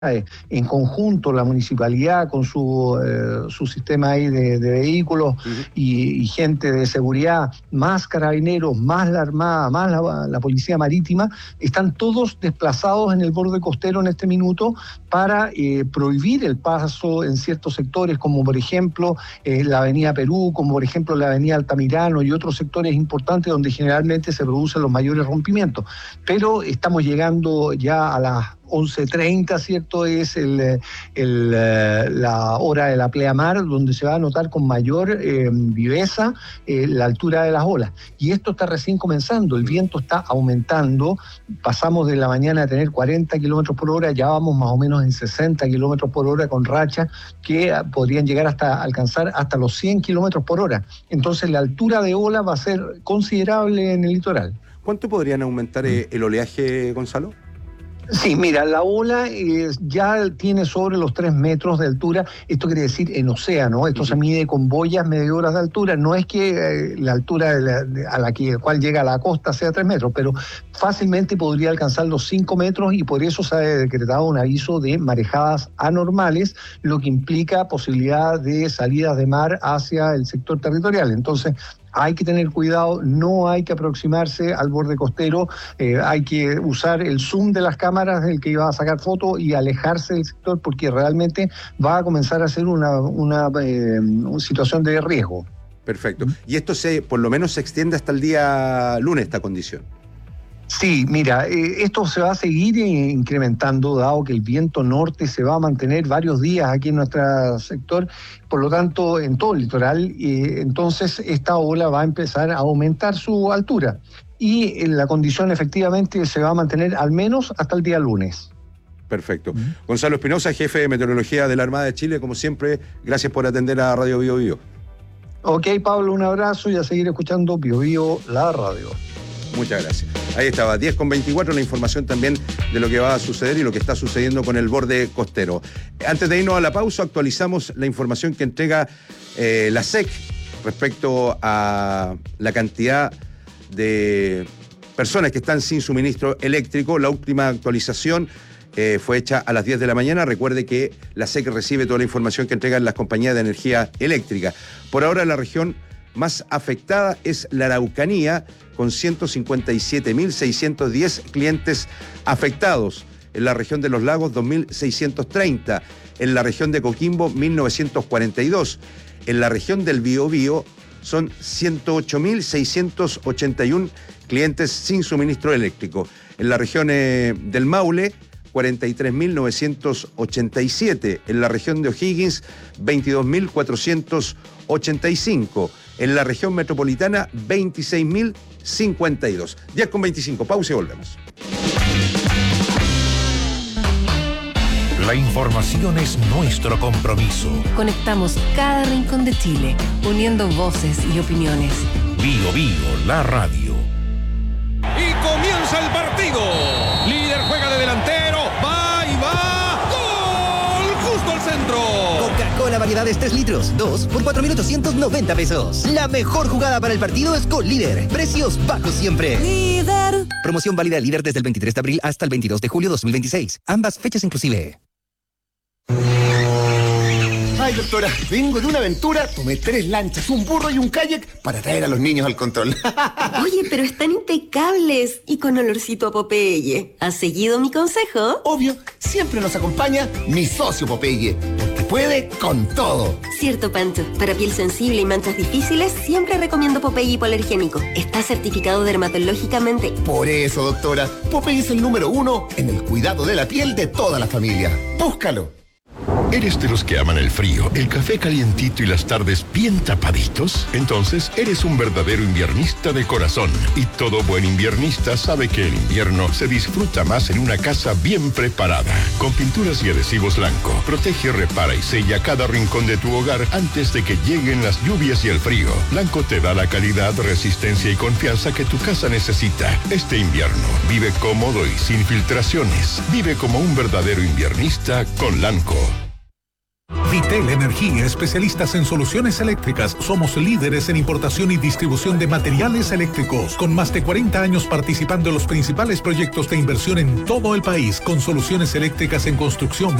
en conjunto la municipalidad con su sistema ahí de vehículos y gente de seguridad, más carabineros, más la Armada, más la Policía Marítima, están todos desplazados en el borde costero en este minuto para prohibir el paso en ciertos sectores, como por ejemplo la Avenida Perú, como por ejemplo la Avenida Altamirano y otros sectores importantes donde generalmente se producen los mayores rompimientos. Pero estamos llegando ya a las 11:30, ¿cierto? Es la hora de la pleamar, donde se va a notar con mayor viveza la altura de las olas. Y esto está recién comenzando, el viento está aumentando, pasamos de la mañana a tener 40 kilómetros por hora, ya vamos más o menos en 60 kilómetros por hora con rachas que podrían llegar hasta alcanzar hasta los 100 kilómetros por hora. Entonces la altura de ola va a ser considerable en el litoral. ¿Cuánto podrían aumentar el oleaje, Gonzalo? Sí, mira, la ola ya tiene sobre los 3 metros de altura. Esto quiere decir en océano. Esto se mide con boyas medidoras de altura. No es que la altura a la cual llega a la costa sea 3 metros, pero fácilmente podría alcanzar los 5 metros y por eso se ha decretado un aviso de marejadas anormales, lo que implica posibilidad de salidas de mar hacia el sector territorial. Entonces, hay que tener cuidado, no hay que aproximarse al borde costero, hay que usar el zoom de las cámaras del que iba a sacar fotos y alejarse del sector porque realmente va a comenzar a ser una situación de riesgo. Perfecto. Y esto por lo menos se extiende hasta el día lunes, esta condición. Sí, mira, esto se va a seguir incrementando, dado que el viento norte se va a mantener varios días aquí en nuestro sector, por lo tanto, en todo el litoral, entonces esta ola va a empezar a aumentar su altura. Y la condición efectivamente se va a mantener al menos hasta el día lunes. Perfecto. Gonzalo Espinosa, jefe de meteorología de la Armada de Chile, como siempre, gracias por atender a Radio Bio Bio. Ok, Pablo, un abrazo y a seguir escuchando Bio Bio, la radio. Muchas gracias. Ahí estaba, 10:24, la información también de lo que va a suceder y lo que está sucediendo con el borde costero. Antes de irnos a la pausa, actualizamos la información que entrega la SEC respecto a la cantidad de personas que están sin suministro eléctrico. La última actualización fue hecha a las 10 de la mañana. Recuerde que la SEC recibe toda la información que entregan las compañías de energía eléctrica. Por ahora, la región más afectada es la Araucanía, con 157.610 clientes afectados. En la región de los lagos, 2.630. En la región de Coquimbo, 1.942. En la región del Biobío, son 108.681 clientes sin suministro eléctrico. En la región del Maule, 43.987. En la región de O'Higgins, 22.485. En la región metropolitana, 26.052. 10:25. Pausa y volvemos. La información es nuestro compromiso. Conectamos cada rincón de Chile, uniendo voces y opiniones. Bio Bio, la radio. Y comienza el partido. Líder juega de delantero. Va y va. ¡Gol! Justo al centro. Coca-Cola variedades 3 litros. 2 por 4.890 pesos. La mejor jugada para el partido es con Líder. Precios bajos siempre. Líder. Promoción válida Líder desde el 23 de abril hasta el 22 de julio 2026. Ambas fechas inclusive. Ay, doctora, vengo de una aventura, tomé 3 lanchas, un burro y un kayak para traer a los niños al control. Oye, pero están impecables y con olorcito a Popeye. ¿Has seguido mi consejo? Obvio, siempre nos acompaña mi socio Popeye, porque puede con todo. Cierto, Pancho. Para piel sensible y manchas difíciles, siempre recomiendo Popeye hipoalergénico. Está certificado dermatológicamente. Por eso, doctora, Popeye es el número 1 en el cuidado de la piel de toda la familia. Búscalo. ¿Eres de los que aman el frío, el café calientito y las tardes bien tapaditos? Entonces, eres un verdadero inviernista de corazón. Y todo buen inviernista sabe que el invierno se disfruta más en una casa bien preparada. Con pinturas y adhesivos Lanco, protege, repara y sella cada rincón de tu hogar antes de que lleguen las lluvias y el frío. Lanco te da la calidad, resistencia y confianza que tu casa necesita. Este invierno, vive cómodo y sin filtraciones. Vive como un verdadero inviernista con Lanco. Vitel Energía, especialistas en soluciones eléctricas. Somos líderes en importación y distribución de materiales eléctricos, con más de 40 años participando en los principales proyectos de inversión en todo el país, con soluciones eléctricas en construcción,